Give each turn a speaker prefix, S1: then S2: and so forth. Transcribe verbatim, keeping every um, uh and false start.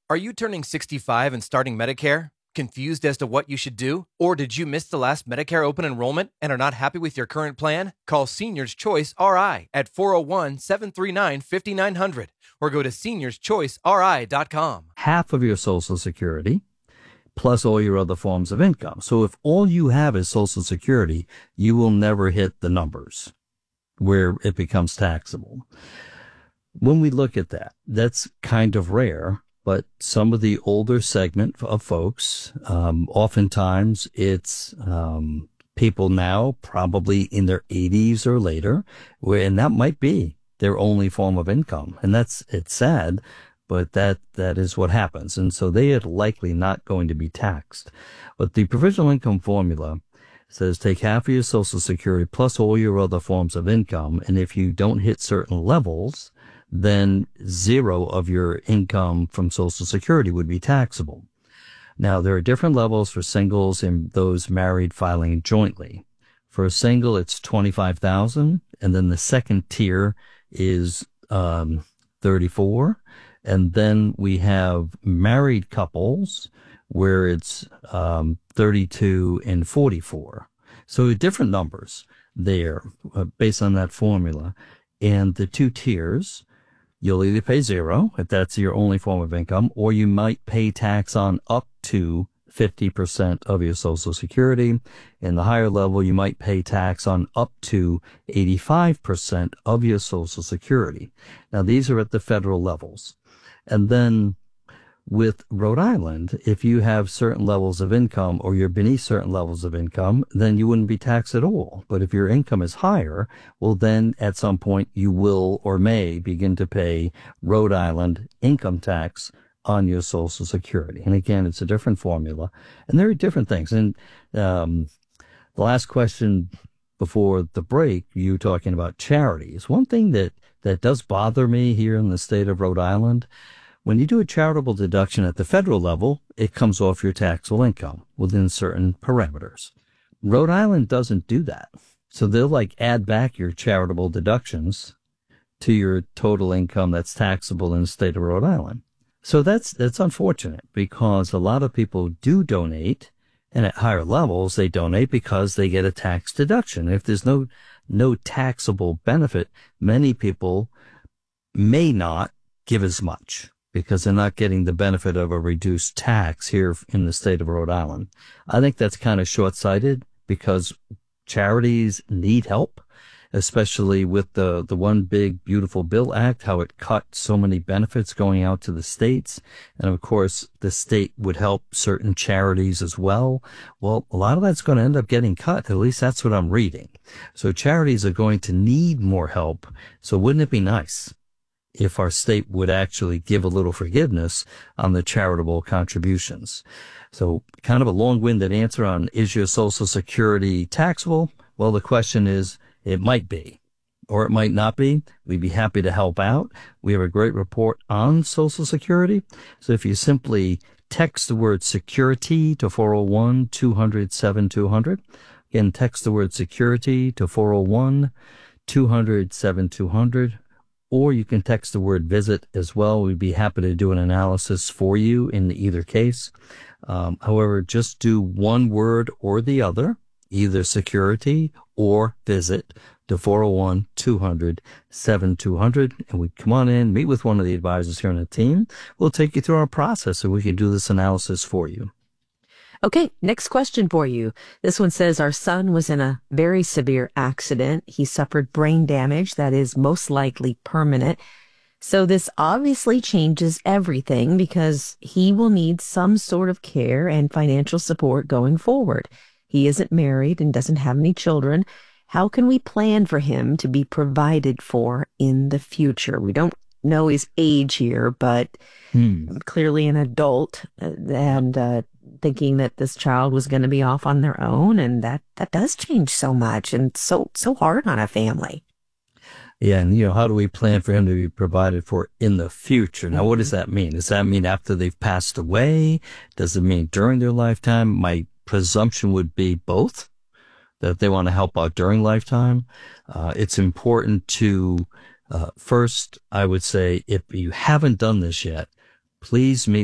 S1: Are you turning sixty-five and starting Medicare? Confused as to what you should do? Or did you miss the last Medicare open enrollment and are not happy with your current plan? Call Seniors Choice R I at four oh one, seven three nine, five nine zero zero or go to seniors choice r i dot com.
S2: Half of your Social Security plus all your other forms of income. So if all you have is Social Security, you will never hit the numbers where it becomes taxable. When we look at that, that's kind of rare, but some of the older segment of folks, um, oftentimes it's um, people now probably in their eighties or later, where, and that might be their only form of income. And that's, it's sad, but that, that is what happens. And so they are likely not going to be taxed. But the provisional income formula says take half of your Social Security plus all your other forms of income. And if you don't hit certain levels, then zero of your income from Social Security would be taxable. Now, there are different levels for singles and those married filing jointly. For a single, it's twenty-five thousand dollars, and then the second tier is um, thirty-four. And then we have married couples where it's um, thirty-two and forty-four. So different numbers there uh, based on that formula. And the two tiers, you'll either pay zero if that's your only form of income, or you might pay tax on up to fifty percent of your Social Security. In the higher level, you might pay tax on up to eighty-five percent of your Social Security. Now, these are at the federal levels. And then with Rhode Island, if you have certain levels of income or you're beneath certain levels of income, then you wouldn't be taxed at all. But if your income is higher, well, then at some point you will or may begin to pay Rhode Island income tax on your Social Security. And again, it's a different formula. And there are different things. And um, the last question before the break, you were talking about charities. One thing that, that does bother me here in the state of Rhode Island, when you do a charitable deduction at the federal level, it comes off your taxable income within certain parameters. Rhode Island doesn't do that. So they'll like add back your charitable deductions to your total income that's taxable in the state of Rhode Island. So that's, that's unfortunate because a lot of people do donate, and at higher levels, they donate because they get a tax deduction. If there's no, no taxable benefit, many people may not give as much, because they're not getting the benefit of a reduced tax here in the state of Rhode Island. I think that's kind of short-sighted because charities need help, especially with the, the One Big Beautiful Bill Act, how it cut so many benefits going out to the states. And of course, the state would help certain charities as well. Well, a lot of that's going to end up getting cut. At least that's what I'm reading. So charities are going to need more help. So wouldn't it be nice if our state would actually give a little forgiveness on the charitable contributions? So kind of a long-winded answer on, is your Social Security taxable? Well, the question is, it might be, or it might not be. We'd be happy to help out. We have a great report on Social Security. So if you simply text the word security to four oh one, two hundred, seven two hundred, again, text the word security to four oh one, two hundred, seven two hundred, or you can text the word visit as well. We'd be happy to do an analysis for you in either case. Um, however, just do one word or the other, either security or visit, to four oh one, two hundred, seven two hundred. And we come on in, meet with one of the advisors here on the team. We'll take you through our process so we can do this analysis for you.
S3: Okay, next question for you. This one says, our son was in a very severe accident. He suffered brain damage that is most likely permanent. So this obviously changes everything because he will need some sort of care and financial support going forward. He isn't married and doesn't have any children. How can we plan for him to be provided for in the future? We don't know his age here, but hmm. clearly an adult, and uh, thinking that this child was going to be off on their own, and that, that does change so much and so so hard on a family.
S2: Yeah, and you know, how do we plan for him to be provided for in the future? Now, mm-hmm. what does that mean? Does that mean after they've passed away? Does it mean during their lifetime? My presumption would be both, that they want to help out during lifetime. Uh, it's important to, uh, first, I would say, if you haven't done this yet, please meet